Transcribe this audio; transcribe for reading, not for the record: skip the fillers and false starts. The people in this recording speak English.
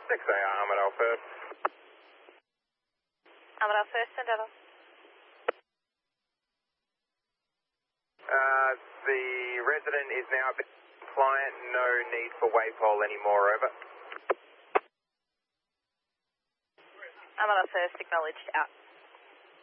6AR, Armadale first. Armadale first, Endeavour. The resident is now compliant, no need for waypole anymore, over. Armadale first, acknowledged, out.